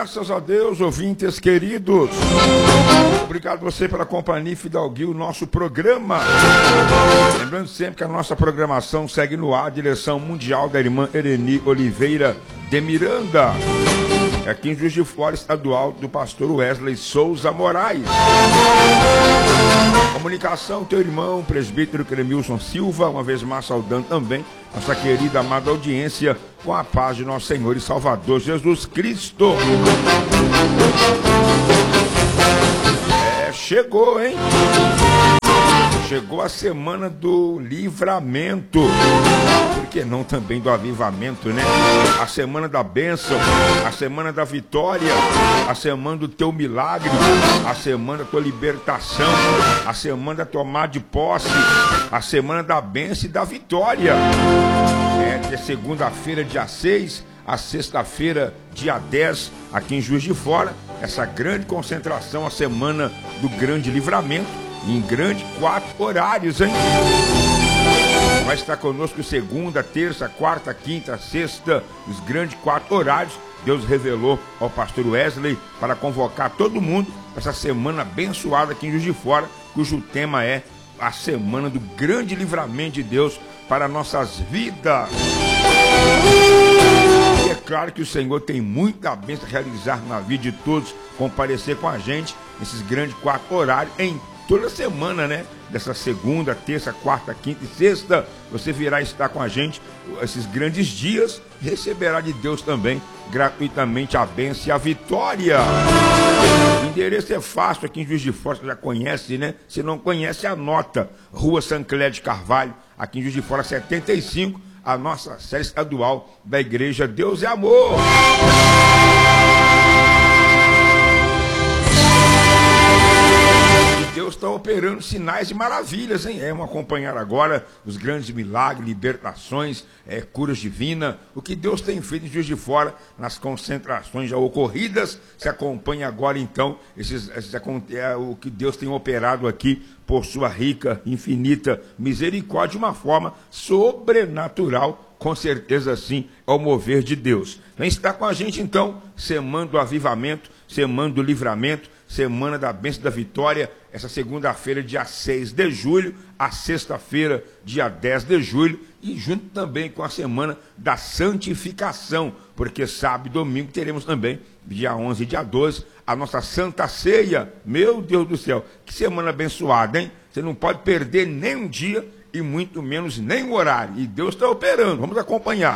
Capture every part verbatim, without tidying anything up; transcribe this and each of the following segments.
Graças a Deus, ouvintes queridos. Obrigado você pela companhia e fidalguia o nosso programa. Lembrando sempre que a nossa programação segue no ar, direção mundial da irmã Ereni Oliveira de Miranda. Aqui em Juiz de Fora, estadual do pastor Wesley Souza Moraes. Comunicação, teu irmão, presbítero Cremilson Silva, uma vez mais saudando também nossa querida amada audiência, com a paz de nosso Senhor e Salvador Jesus Cristo. É, chegou, hein? Chegou a semana do livramento, por que não também do avivamento, né? A semana da bênção, a semana da vitória, a semana do teu milagre, a semana da tua libertação, a semana da tomada de posse, a semana da bênção e da vitória. É de segunda-feira, dia seis, a sexta-feira, dia dez, aqui em Juiz de Fora, essa grande concentração, a semana do grande livramento, em grande quatro horários, hein? Vai estar conosco segunda, terça, quarta, quinta, sexta, os grandes quatro horários. Deus revelou ao pastor Wesley para convocar todo mundo para essa semana abençoada aqui em Juiz de Fora, cujo tema é a semana do grande livramento de Deus para nossas vidas. E é claro que o Senhor tem muita bênção a realizar na vida de todos, comparecer com a gente nesses grandes quatro horários em toda semana, né? Dessa segunda, terça, quarta, quinta e sexta, você virá estar com a gente esses grandes dias e receberá de Deus também gratuitamente a bênção e a vitória. O endereço é fácil, aqui em Juiz de Fora, você já conhece, né? Se não conhece, anota. Rua Sancler de Carvalho, aqui em Juiz de Fora, setenta e cinco, a nossa sede estadual da Igreja Deus é Amor. Deus está operando sinais e maravilhas, hein? É, vamos acompanhar agora os grandes milagres, libertações, é, curas divinas, o que Deus tem feito em Juiz de Fora, nas concentrações já ocorridas. Se acompanha agora, então, esses, esses, é, o que Deus tem operado aqui por sua rica, infinita misericórdia, de uma forma sobrenatural. Com certeza, sim, é o mover de Deus. Vem estar com a gente, então, semana do avivamento, semana do livramento, semana da bênção da vitória, essa segunda-feira, dia seis de julho, a sexta-feira, dia dez de julho, e junto também com a semana da santificação, porque sábado e domingo teremos também, dia onze e dia doze, a nossa Santa Ceia. Meu Deus do céu, que semana abençoada, hein? Você não pode perder nem um dia, e muito menos nem o horário. E Deus está operando. Vamos acompanhar.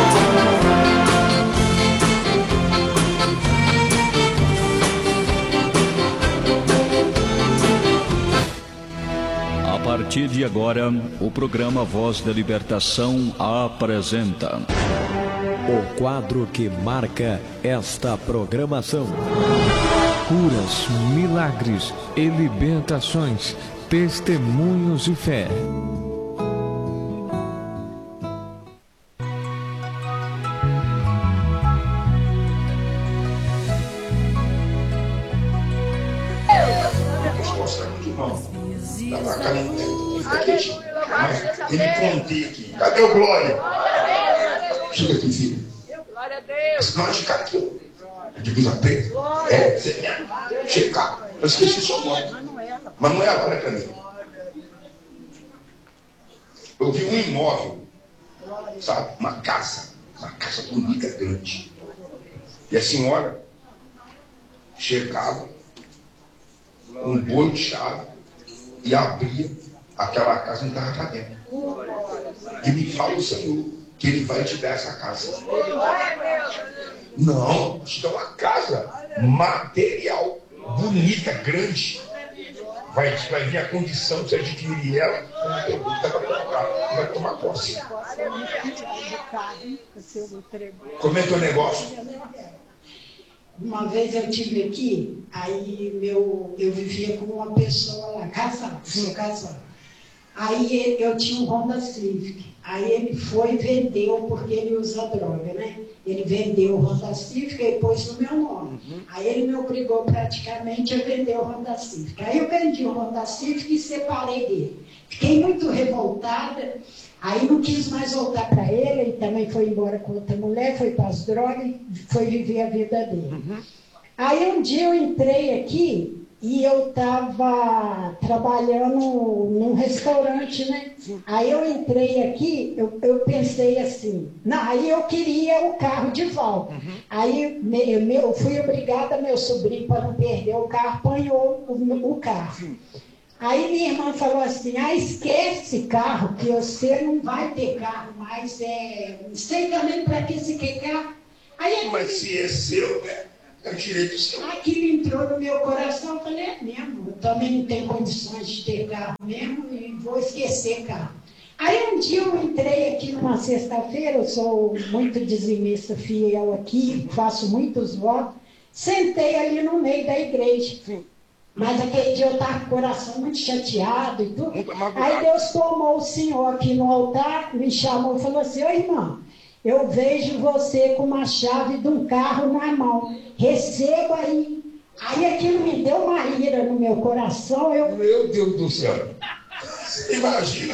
A partir de agora, o programa Voz da Libertação apresenta o quadro que marca esta programação: curas, milagres e libertações, testemunhos de fé. Ele contei aqui. Cadê o Glória? Chega aqui, filho. Glória a Deus. Não, chega aqui. De blusa preta. É, você mesmo. Chega cá. Eu esqueci seu nome. Manuela, olha pra mim. Eu vi um imóvel, sabe? Uma casa. Uma casa bonita, grande. E a senhora chegava um bolo de chave e abria aquela casa e entrava para dentro. E me fala o Senhor que Ele vai te dar essa casa. Não, te dá uma casa material, bonita, grande. Vai, vai vir a condição de você adquirir ela, vai tomar posse. Como é que é o negócio? Uma vez eu estive aqui, aí meu, eu vivia com uma pessoa lá, casada, sou casada. Aí eu tinha um Honda Civic. Aí ele foi e vendeu, porque ele usa droga, né? Ele vendeu o Honda Civic e pôs no meu nome. Uhum. Aí ele me obrigou praticamente a vender o Honda Civic. Aí eu vendi o Honda Civic e separei dele. Fiquei muito revoltada, aí não quis mais voltar para ele, ele também foi embora com outra mulher, foi para as drogas e foi viver a vida dele. Uhum. Aí um dia eu entrei aqui e eu estava trabalhando num restaurante, né? Sim. Aí eu entrei aqui, eu, eu pensei assim, não, aí eu queria o carro de volta. Uhum. Aí me, me, eu fui obrigada, meu sobrinho, para não perder o carro, apanhou o, o carro. Sim. Aí minha irmã falou assim, ah, esquece carro, que você não vai ter carro mais, é... não sei também para que você quer carro. Aí, mas se é seu, né? Eu tirei do seu. Aquilo entrou no meu coração, eu falei, é mesmo, eu também não tenho condições de ter carro mesmo e vou esquecer carro. Aí um dia eu entrei aqui numa sexta-feira, eu sou muito dizimista fiel aqui, faço muitos votos, sentei ali no meio da igreja. Sim. Mas aquele dia eu estava com o coração muito chateado e tudo. Aí Deus tomou o senhor aqui no altar, me chamou e falou assim, ô irmão, eu vejo você com uma chave de um carro na mão. Receba aí. Aí aquilo me deu uma ira no meu coração. Eu... Meu Deus do céu. Você imagina.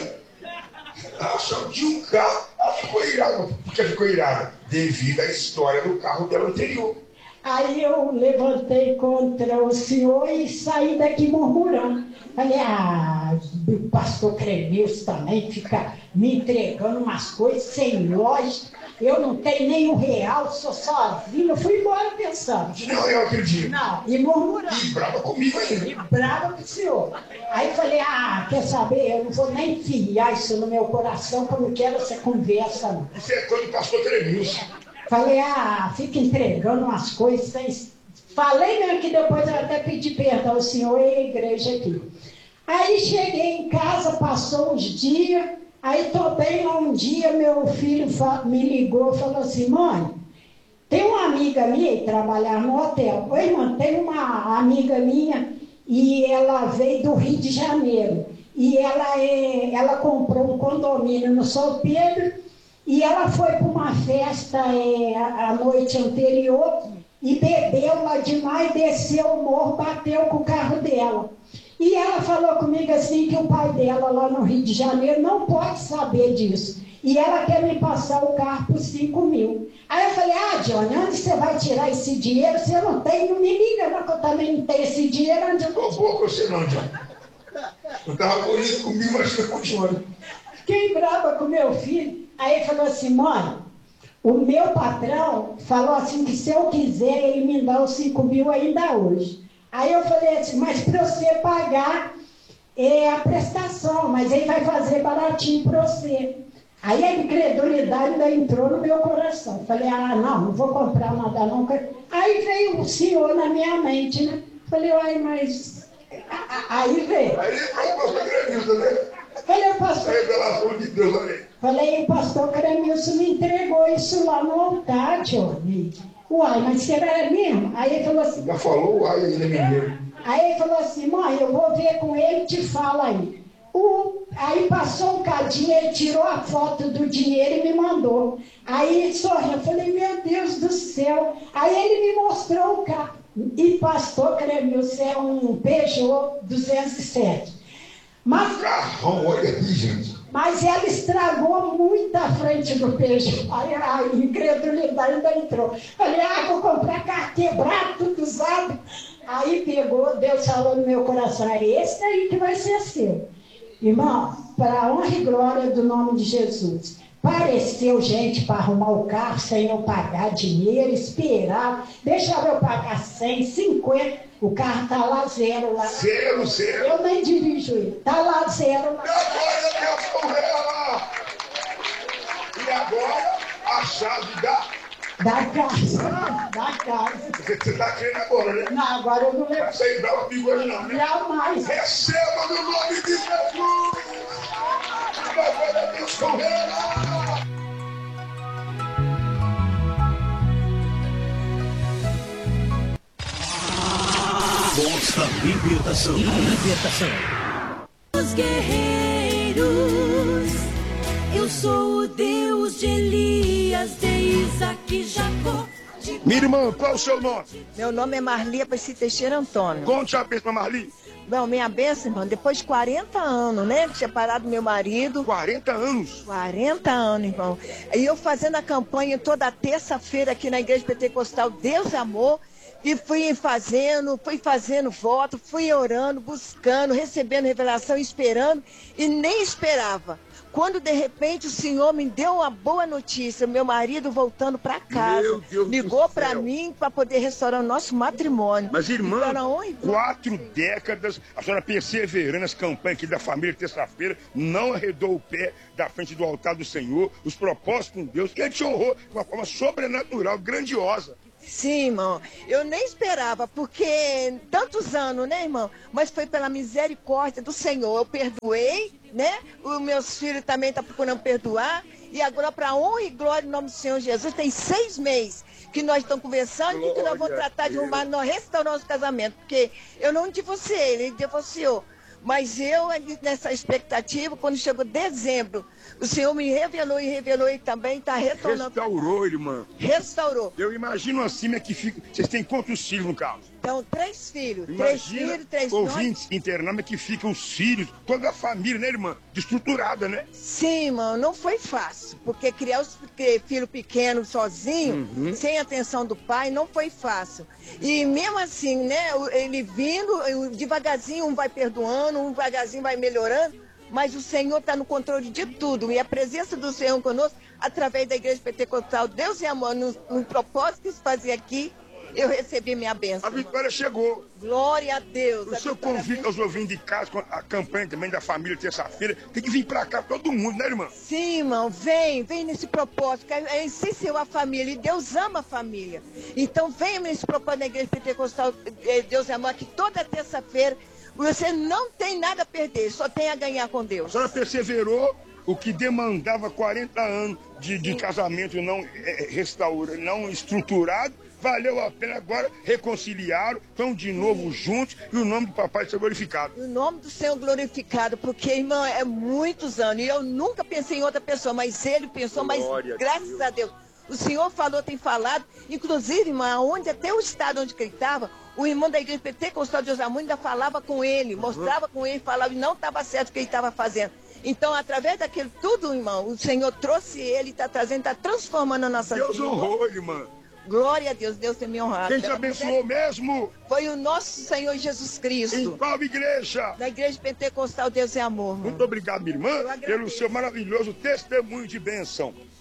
A chave de um carro. Ela ficou irada. Por que ficou irada? Devido à história do carro dela anterior. Aí eu levantei contra o senhor e saí daqui murmurando. Falei, ah, o pastor Cremilson também fica me entregando umas coisas sem lógica. Eu não tenho nem um real, sou sozinho. Eu fui embora pensando. Não, eu acredito. Não, e murmurando. E brava comigo ainda. E brava com o senhor. Aí falei, ah, quer saber, eu não vou nem enfiar isso no meu coração, porque eu não quero essa conversa, não. Você é quando o pastor Cremilson. Falei, ah, fica entregando umas coisas sem... Falei mesmo que depois eu até pedi perdão ao senhor e à igreja aqui. Aí cheguei em casa, passou uns dias, aí tô bem lá um dia, meu filho me ligou e falou assim, mãe, tem uma amiga minha que trabalhava no hotel. Oi, mãe, tem uma amiga minha e ela veio do Rio de Janeiro. E ela, é, ela comprou um condomínio no São Pedro. E ela foi para uma festa é, a noite anterior e bebeu lá demais, desceu o morro, bateu com o carro dela. E ela falou comigo assim que o pai dela lá no Rio de Janeiro não pode saber disso. E ela quer me passar o carro por cinco mil. Aí eu falei, ah, Johnny, onde você vai tirar esse dinheiro? Você não tem, não me liga, não, que eu também não tenho esse dinheiro. Onde eu não boa com você não, Johnny. Eu estava bonito comigo, mas você continua. Fiquei brava com meu filho. Aí ele falou assim, mãe, o meu patrão falou assim que se eu quiser ele me dá os cinco mil ainda hoje. Aí eu falei assim, mas para você pagar é a prestação, mas ele vai fazer baratinho para você. Aí a incredulidade ainda entrou no meu coração. Falei, ah, não, não vou comprar nada nunca. Aí veio o senhor na minha mente, né? Falei, ai, mas... Aí veio. Aí ele falou para Cremilson, né? Falei, pastor... Revelação de Deus ali. Falei, o pastor Cremilson me entregou isso lá no altar, Johnny. Uai, mas será mesmo? Aí ele falou assim... Já falou, uai, ainda me deu. Aí ele falou assim, mãe, eu vou ver com ele e te falo aí. O, aí passou um cadinho, ele tirou a foto do dinheiro e me mandou. Aí ele sorriu, eu falei, meu Deus do céu. Aí ele me mostrou o carro. E pastor Cremilson é um Peugeot duzentos e sete. Mas, carrão, olha aqui, gente. Mas ela estragou muito a frente do Peugeot. Aí a incredulidade ainda entrou. Falei, ah, vou comprar carro quebrado, tudo usado. Aí pegou, Deus falou no meu coração, é esse aí que vai ser seu. Irmão, para a honra e glória do nome de Jesus, pareceu gente para arrumar o carro sem eu pagar dinheiro, esperar, deixava eu pagar cem, cinquenta, o carro está lá zero lá. Zero, zero. Eu nem dirijo ele, está lá zero lá. E agora, Deus correu. E agora, a chave da... Da casa, da casa. Você está crendo agora, né? Não, agora eu não lembro. Essa aí brava comigo hoje não, né? Jamais. Receba no nome de Jesus. E agora, Deus correu. Voz da libertação. Libertação. Os guerreiros Eu sou o Deus de Elias, de Isaac e Jacó. Minha irmã, qual é o seu nome? Meu nome é Marli Aparecida Teixeira Antônio. Conte a bênção, Marli. Bom, minha bênção, irmão, depois de quarenta anos, né? Separado do meu marido. quarenta anos? quarenta anos, irmão. E eu fazendo a campanha toda terça-feira aqui na Igreja Pentecostal Deus é Amor. E fui fazendo, fui fazendo voto, fui orando, buscando, recebendo revelação, esperando. E nem esperava. Quando de repente o Senhor me deu uma boa notícia, meu marido voltando para casa, ligou para mim para poder restaurar o nosso matrimônio. Mas irmã, quatro décadas, a senhora perseverando nas campanhas aqui da família terça-feira, não arredou o pé da frente do altar do Senhor, os propósitos com Deus, que Ele te honrou de uma forma sobrenatural, grandiosa. Sim, irmão. Eu nem esperava, porque tantos anos, né, irmão? Mas foi pela misericórdia do Senhor. Eu perdoei, né? Os meus filhos também estão procurando perdoar. E agora, para honra e glória em nome do Senhor Jesus, tem seis meses que nós estamos conversando glória e que nós vamos tratar de arrumar, nós restaurar nosso casamento. Porque eu não divorciei, ele divorciou. Mas eu, nessa expectativa, quando chegou dezembro, o Senhor me revelou e revelou e também está retornando. Restaurou, irmã. Restaurou. Eu imagino assim, né, que fica... Vocês têm quantos filhos no caso? Então, três filhos. Imagina três filhos, três ouvintes internados que ficam os filhos, toda a família, né, irmã? Destruturada, né? Sim, irmão, não foi fácil. Porque criar os filho pequeno sozinho, uhum. sem a atenção do pai, não foi fácil. E mesmo assim, né, ele vindo, devagarzinho um vai perdoando, um devagarzinho vai melhorando. Mas o Senhor está no controle de tudo. E a presença do Senhor conosco, através da Igreja Pentecostal, Deus e Amor, no, no propósito que se fazia aqui, eu recebi minha bênção. A vitória chegou. Glória a Deus. O seu convite aos ouvintes de casa, com a campanha também da família terça-feira, tem que vir pra cá todo mundo, né, irmã? Sim, irmão, vem, vem nesse propósito, que é essencial a família, e Deus ama a família. Então venha nesse propósito da Igreja Pentecostal, Deus é Amor, que toda terça-feira você não tem nada a perder, só tem a ganhar com Deus. A senhora perseverou, o que demandava quarenta anos de, de casamento não é, restaurado, não estruturado, valeu a pena agora, reconciliaram, estão de novo juntos e o nome do papai seja glorificado. O nome do Senhor glorificado, porque, irmão, é muitos anos e eu nunca pensei em outra pessoa, mas ele pensou, Glória mas graças a Deus. a Deus. O Senhor falou, tem falado, inclusive, irmão, onde até o estado onde ele estava, o irmão da Igreja Pentecostal de Deus Amor ainda falava com ele, mostrava com ele, falava e não estava certo o que ele estava fazendo. Então, através daquilo tudo, irmão, o Senhor trouxe ele, está trazendo, está transformando a nossa vida. Deus honrou, irmã. Glória a Deus, Deus tem me honrado. Quem te abençoou mesmo? Foi o nosso Senhor Jesus Cristo. Em qual igreja? Na Igreja Pentecostal Deus é Amor. Irmão. Muito obrigado, minha irmã, pelo seu maravilhoso testemunho de bênção.